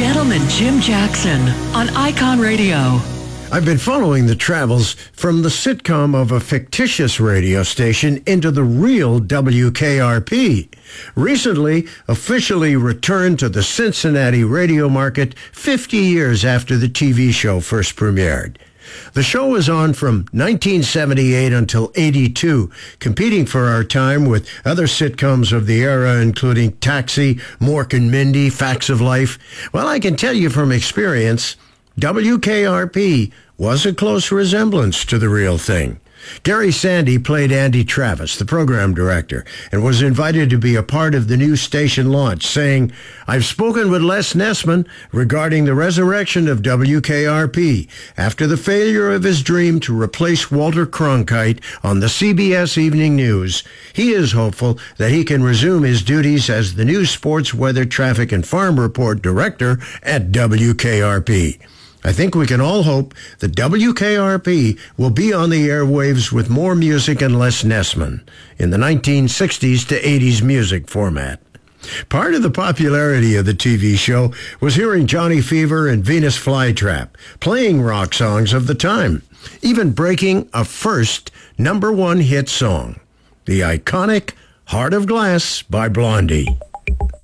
gentleman Jim Jackson on Icon Radio. I've been following the travels from the sitcom of a fictitious radio station into the real WKRP. Recently, officially returned to the Cincinnati radio market 50 years after the TV show first premiered. The show was on from 1978 until 82, competing for our time with other sitcoms of the era, including Taxi, Mork and Mindy, Facts of Life. Well, I can tell you from experience, WKRP was a close resemblance to the real thing. Gary Sandy played Andy Travis, the program director, and was invited to be a part of the new station launch, saying, "I've spoken with Les Nessman regarding the resurrection of WKRP after the failure of his dream to replace Walter Cronkite on the CBS Evening News. He is hopeful that he can resume his duties as the new sports, weather, traffic, and farm report director at WKRP. I think we can all hope that WKRP will be on the airwaves with more music and less Nessman in the 1960s to 80s music format." Part of the popularity of the TV show was hearing Johnny Fever and Venus Flytrap playing rock songs of the time, even breaking a first #1 hit song, the iconic Heart of Glass by Blondie.